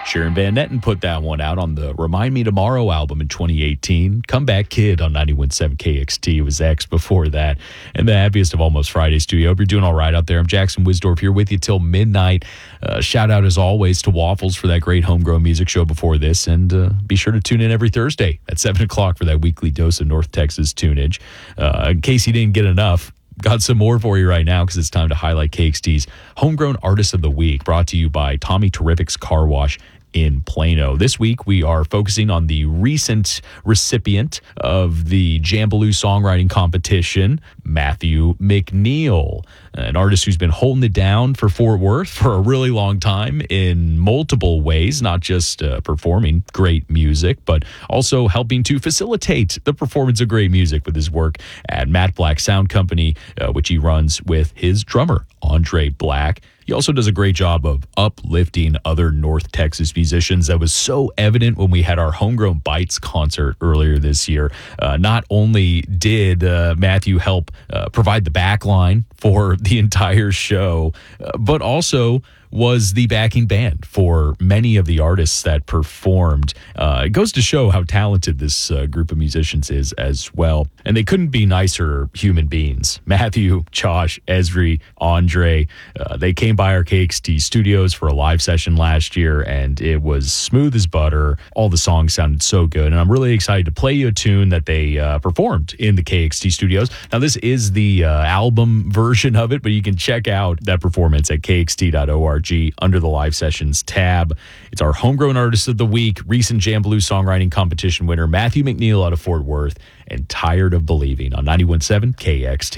Sharon Van Etten put that one out on the Remind Me Tomorrow album in 2018. Comeback Kid on 91.7 KXT was X before that. And the happiest of Almost Friday studio. Hope you're doing all right out there. I'm Jackson Wisdorf here with you till midnight. Shout out as always to Waffles for that great homegrown music show before this. And be sure to tune in every Thursday at 7 o'clock for that weekly dose of North Texas tunage. In case you didn't get enough, got some more for you right now because it's time to highlight KXT's Homegrown Artist of the Week, brought to you by Tommy Terrific's Car Wash in Plano. This week, we are focusing on the recent recipient of the Jambaloo Songwriting Competition, Matthew McNeil, an artist who's been holding it down for Fort Worth for a really long time in multiple ways, not just performing great music, but also helping to facilitate the performance of great music with his work at Matt Black Sound Company, which he runs with his drummer, Andre Black. He also does a great job of uplifting other North Texas musicians. That was so evident when we had our Homegrown Bites concert earlier this year. Not only did Matthew help provide the backline for the entire show, but also was the backing band for many of the artists that performed. It goes to show how talented this group of musicians is as well. And they couldn't be nicer human beings. Matthew, Josh, Esri, Andre, they came by our KXT studios for a live session last year, and it was smooth as butter. All the songs sounded so good. And I'm really excited to play you a tune that they performed in the KXT studios. Now, this is the album version of it, but you can check out that performance at kxt.org. under the live sessions tab. It's our Homegrown Artist of the Week, recent Jambaloo Songwriting Competition winner, Matthew McNeil out of Fort Worth, and Tired of Believing on 91.7 KXT.